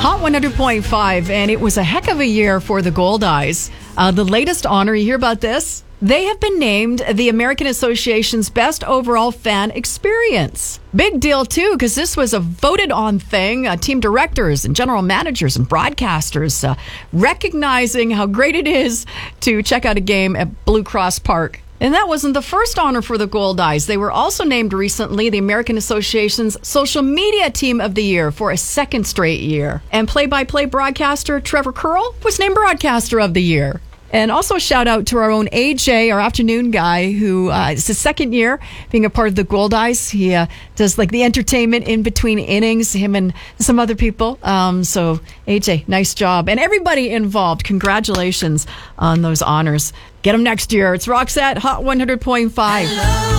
Hot 100.5, and it was a heck of a year for the Goldeyes. The latest honor, you hear about this? They have been named the American Association's Best Overall Fan Experience. Big deal, too, because this was a voted-on thing. Team directors and general managers and broadcasters recognizing how great it is to check out a game at Blue Cross Park. And that wasn't the first honor for the Goldeyes. They were also named recently the American Association's Social Media Team of the Year for a second straight year. And play-by-play broadcaster Trevor Curl was named Broadcaster of the Year. And also a shout out to our own AJ, our afternoon guy, who it's his second year being a part of the Goldeyes. He does like the entertainment in between innings, him and some other people. So AJ, nice job. And everybody involved, congratulations on those honors. Get them next year. It's Roxette, Hot 100.5.